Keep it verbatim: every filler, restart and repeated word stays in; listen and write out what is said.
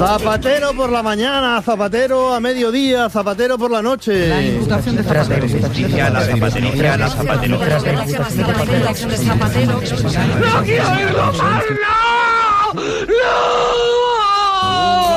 Zapatero por la mañana, Zapatero a mediodía, Zapatero por la noche. La imputación de Zapatero. La zapatería, la Zapatero. ¡No quiero irlo más! ¡No! ¡No!